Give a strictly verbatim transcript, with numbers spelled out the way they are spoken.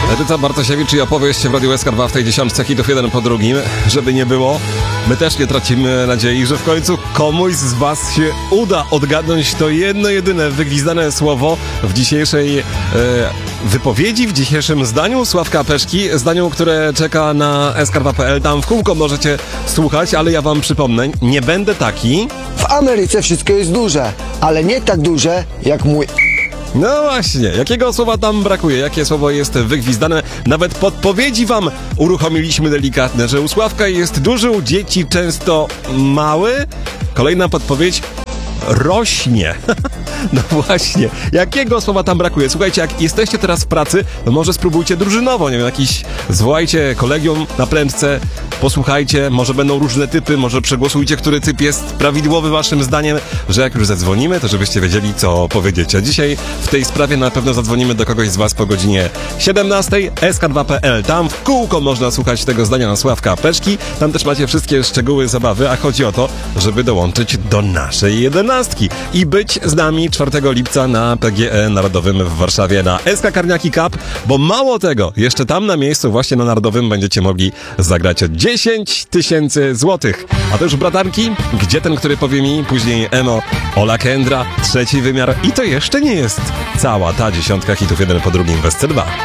Edyta Bartosiewicz i opowieść w Radiu S K dwa w tej dziesiątce hitów jeden po drugim. Żeby nie było, my też nie tracimy nadziei, że w końcu komuś z was się uda odgadnąć to jedno, jedyne wygwizdane słowo w dzisiejszej e, wypowiedzi, w dzisiejszym zdaniu Sławka Peszki. Zdaniu, które czeka na S K dwa kropka P L. Tam w kółko możecie słuchać, ale ja wam przypomnę, nie będę taki. W Ameryce wszystko jest duże, ale nie tak duże jak mój... No właśnie, jakiego słowa tam brakuje? Jakie słowo jest wygwizdane? Nawet podpowiedzi wam uruchomiliśmy delikatne, że u Sławka jest duży, u dzieci często mały. Kolejna podpowiedź: rośnie. No właśnie, jakiego słowa tam brakuje? Słuchajcie, jak jesteście teraz w pracy, to może spróbujcie drużynowo, nie wiem, jakiś, zwołajcie kolegium na prędce, posłuchajcie, może będą różne typy, może przegłosujcie, który typ jest prawidłowy waszym zdaniem, że jak już zadzwonimy, to żebyście wiedzieli, co powiedzieć. A dzisiaj w tej sprawie na pewno zadzwonimy do kogoś z was po godzinie siedemnastej. S K dwa kropka P L. Tam w kółko można słuchać tego zdania na Sławka Peszki. Tam też macie wszystkie szczegóły zabawy, a chodzi o to, żeby dołączyć do naszej jedenastki i być z nami czwartego lipca na P G E Narodowym w Warszawie na S K Karniaki Cup, bo mało tego, jeszcze tam na miejscu właśnie na Narodowym będziecie mogli zagrać o dziesięć tysięcy złotych. A to już bratanki, gdzie ten, który powie mi, później Emo, Ola Kendra, trzeci wymiar i to jeszcze nie jest cała ta dziesiątka hitów jeden po drugim w S C dwa.